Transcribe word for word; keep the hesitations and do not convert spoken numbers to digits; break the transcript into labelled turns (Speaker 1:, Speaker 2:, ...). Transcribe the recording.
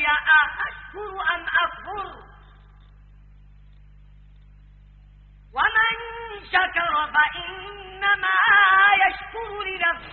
Speaker 1: أأشكر أم أكفر ومن شكر فإنما يشكر لنفسه